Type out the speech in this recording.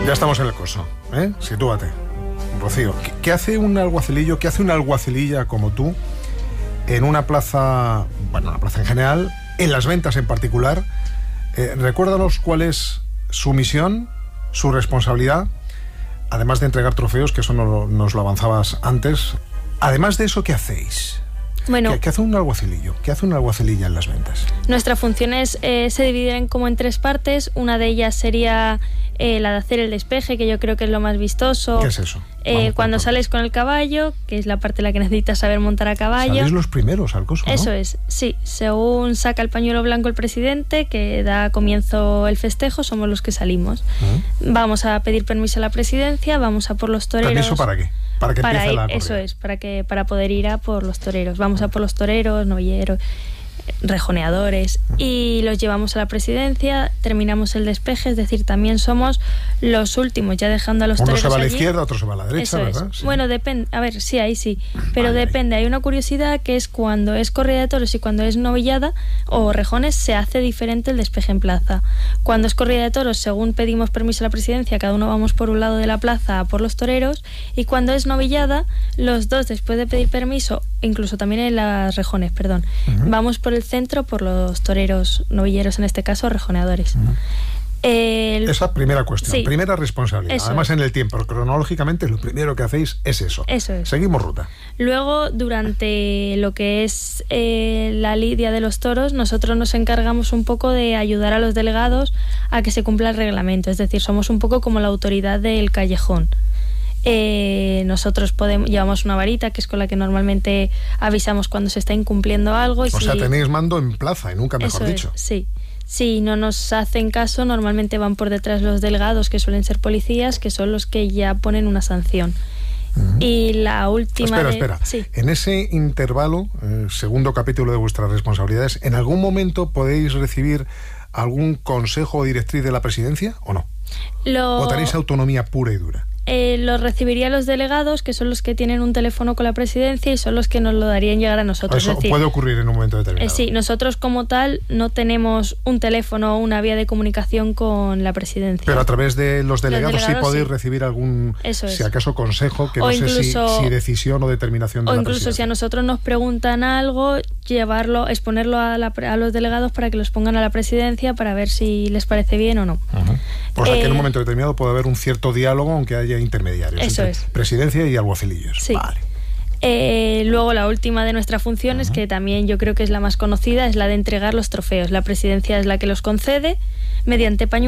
Ya estamos en el coso, ¿eh? Sitúate, Rocío. ¿Qué hace un alguacilillo, qué hace una alguacililla como tú en una plaza, bueno, una plaza en general, en las ventas en particular? Recuérdanos cuál es su misión, su responsabilidad, además de entregar trofeos, que eso nos lo avanzabas antes. Además de eso, ¿qué hacéis? Bueno, ¿Qué hace un alguacilillo? ¿Qué hace una alguacililla en las ventas? Nuestras funciones se dividen como en 3 partes. Una de ellas sería la de hacer el despeje, que yo creo que es lo más vistoso. ¿Qué es eso? Cuando sales con el caballo, que es la parte en la que necesitas saber montar a caballo. Salís los primeros al coso, ¿no? Eso es, sí. Según saca el pañuelo blanco el presidente, que da comienzo el festejo, somos los que salimos. Vamos a pedir permiso a la presidencia, vamos a por los toreros. ¿Permiso para qué? Para que empiece la corrida. Eso es, para poder ir a por los toreros. Vamos a por los toreros, novilleros, rejoneadores, y los llevamos a la presidencia, terminamos el despeje, es decir, también somos los últimos, ya dejando a los toreros. Uno se va a la allí. izquierda, otro se va a la derecha, Eso ¿verdad? Es. Sí. Bueno, depende, a ver, sí, ahí sí, pero depende. Hay una curiosidad, que es cuando es corrida de toros y cuando es novillada o rejones, se hace diferente el despeje en plaza. Cuando es corrida de toros, según pedimos permiso a la presidencia, cada uno vamos por un lado de la plaza a por los toreros, y cuando es novillada, los dos, después de pedir permiso, incluso también en las rejones, perdón, vamos por el centro, por los toreros, novilleros en este caso, rejoneadores. Esa primera cuestión, sí, primera responsabilidad. Además, en el tiempo, cronológicamente, lo primero que hacéis es eso. Eso es. Seguimos ruta. Luego, durante lo que es la lidia de los toros, nosotros nos encargamos un poco de ayudar a los delegados a que se cumpla el reglamento. Es decir, somos un poco como la autoridad del callejón. Nosotros llevamos una varita, que es con la que normalmente avisamos cuando se está incumpliendo algo. Y o sea, tenéis mando en plaza, y nunca mejor dicho. Sí. Si no nos hacen caso, normalmente van por detrás los delegados, que suelen ser policías, que son los que ya ponen una sanción. Y la última... Espera. Sí. En ese intervalo, segundo capítulo de vuestras responsabilidades, ¿en algún momento podéis recibir algún consejo o directriz de la presidencia o no? ¿O tenéis autonomía pura y dura? Lo recibirían los delegados, que son los que tienen un teléfono con la presidencia y son los que nos lo darían llegar a nosotros. Eso puede ocurrir en un momento determinado. Sí, nosotros como tal no tenemos un teléfono o una vía de comunicación con la presidencia. Pero a través de los delegados sí podéis recibir algún, si acaso, consejo, que o no incluso, sé si decisión o determinación de la presidencia. O incluso si a nosotros nos preguntan algo, exponerlo a los delegados para que los pongan a la presidencia para ver si les parece bien o no. O sea, que en un momento determinado puede haber un cierto diálogo, aunque haya intermediarios entre presidencia y alguacilillos. Sí. Vale. Luego la última de nuestras funciones, que también yo creo que es la más conocida, es la de entregar los trofeos. La presidencia es la que los concede mediante pañuelo